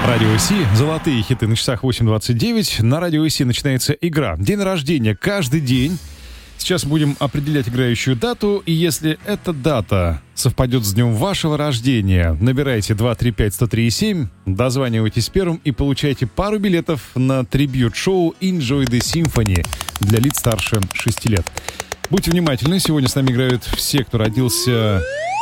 Радио Си, золотые хиты на часах 8:29. На Радио Си начинается игра. День рождения каждый день. Сейчас будем определять играющую дату, и если эта дата совпадет с днем вашего рождения, набирайте 235-103-7, дозванивайтесь первым и получайте пару билетов на трибьют-шоу Enjoy the Symphony для лиц старше 6 лет. Будьте внимательны, сегодня с нами играют все, кто родился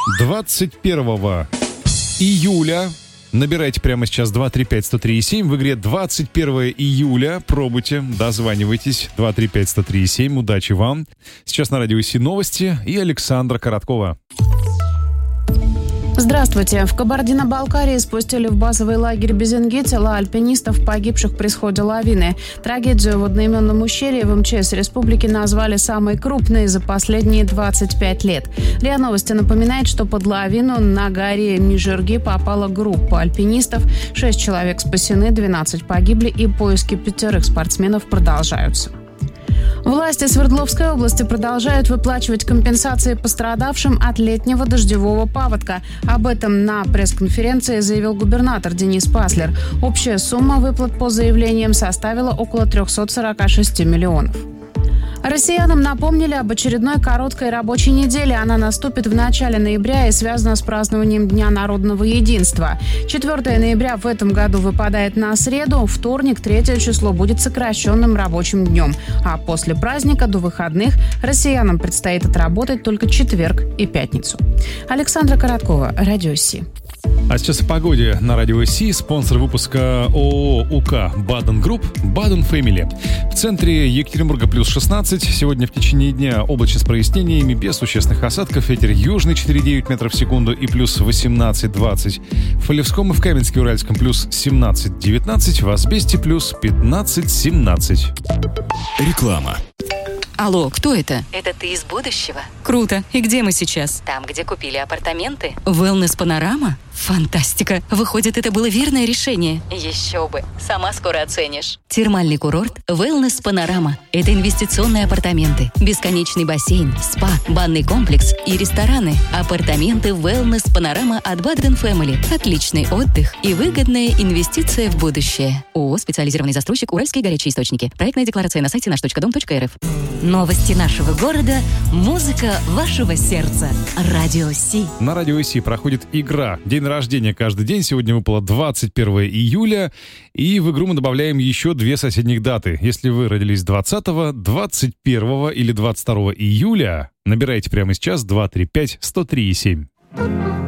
21 июля. Набирайте прямо сейчас 235-103-7. В игре 21 июля. Пробуйте, дозванивайтесь. 235-103-7. Удачи вам. Сейчас на Радио Си новости и Александра Короткова. Здравствуйте. В Кабардино-Балкарии спустили в базовый лагерь Безенги тела альпинистов, погибших при сходе лавины. Трагедию в одноименном ущелье в МЧС республики назвали самой крупной за последние 25 лет. РИА Новости напоминает, что под лавину на горе Мижерги попала группа альпинистов. 6 человек спасены, 12 погибли, и поиски 5 спортсменов продолжаются. Власти Свердловской области продолжают выплачивать компенсации пострадавшим от летнего дождевого паводка. Об этом на пресс-конференции заявил губернатор Денис Паслер. Общая сумма выплат по заявлениям составила около 346 миллионов. Россиянам напомнили об очередной короткой рабочей неделе. Она наступит в начале ноября и связана с празднованием Дня народного единства. 4 ноября в этом году выпадает на среду. Вторник, 3 число, будет сокращенным рабочим днем. А после праздника до выходных россиянам предстоит отработать только четверг и пятницу. Александра Короткова, Радио Си. А сейчас о погоде на Радио Си. Спонсор выпуска ООО УК Баден Групп, Баден Фэмили. В центре Екатеринбурга плюс 16. Сегодня в течение дня облачно с прояснениями, без существенных осадков. Ветер южный 4,9 метров в секунду и плюс 18-20. В Полевском и в Каменске-Уральском плюс 17-19. В Асбесте плюс 15-17. Реклама. Алло, кто это? Это ты из будущего? Круто. И где мы сейчас? Там, где купили апартаменты. Wellness Панорама? Фантастика. Выходит, это было верное решение. Еще бы. Сама скоро оценишь. Термальный курорт Wellness Панорама. Это инвестиционные апартаменты, бесконечный бассейн, спа, банный комплекс и рестораны. Апартаменты Wellness Панорама от Баден Family. Отличный отдых и выгодная инвестиция в будущее. ООО «Специализированный застройщик Уральские горячие источники». Проектная декларация на сайте наш.дом.рф. Новости нашего города, музыка вашего сердца. Радио Си. На Радио Си проходит игра. День рождения каждый день. Сегодня выпало 21 июля. И в игру мы добавляем еще 2 соседних даты. Если вы родились 20, 21 или 22 июля, набирайте прямо сейчас 235-103-7.